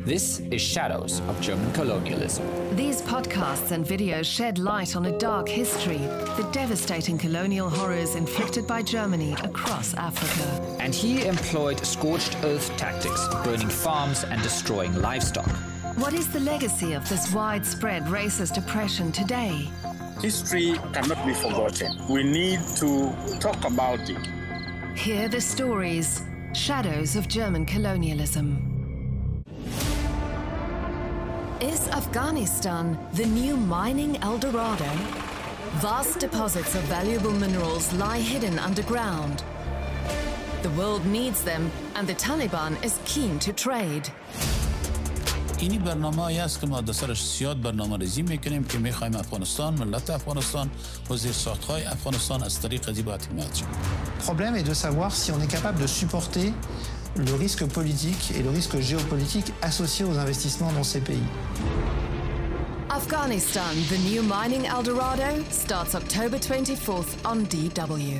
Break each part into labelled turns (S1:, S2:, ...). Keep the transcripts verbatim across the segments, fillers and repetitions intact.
S1: This is Shadows of German Colonialism.
S2: These podcasts and videos shed light on a dark history, the devastating colonial horrors inflicted by Germany across Africa.
S1: And he employed scorched earth tactics, burning farms and destroying livestock.
S2: What is the legacy of this widespread racist oppression today?
S3: History cannot be forgotten. We need to talk about it.
S2: Hear the stories, Shadows of German Colonialism. Is Afghanistan the new mining El Dorado? Vast deposits of valuable minerals lie hidden underground. The world needs them, and the Taliban is keen to trade.
S4: اینی برنامه‌ای است که ما در سرش زیاد برنامه‌ریزی می‌کنیم که می‌خوایم افغانستان، ملت افغانستان و زیرساخت‌های افغانستان از طریق ازی به حمایت شود.
S5: Le problème est de savoir si on est capable de supporter le risque politique et le risque géopolitique associés aux investissements dans ces pays.
S2: Afghanistan, the new mining El Dorado, starts October twenty-fourth on D W.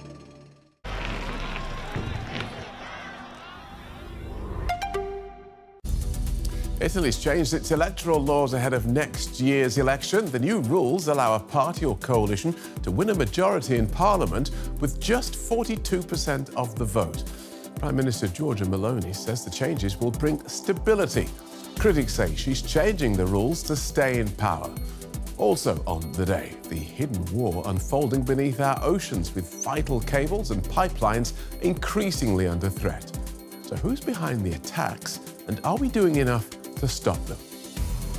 S6: Italy's changed its electoral laws ahead of next year's election. The new rules allow a party or coalition to win a majority in parliament with just forty-two percent of the vote. Prime Minister Giorgia Meloni says the changes will bring stability. Critics say she's changing the rules to stay in power. Also on the day, the hidden war unfolding beneath our oceans with vital cables and pipelines increasingly under threat. So who's behind the attacks, and are we doing enough to stop them?